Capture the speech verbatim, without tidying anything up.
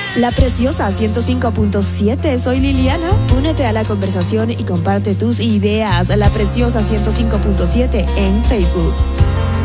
La Preciosa ciento cinco punto siete, soy Liliana. Únete a la conversación y comparte tus ideas. La Preciosa ciento cinco punto siete en Facebook.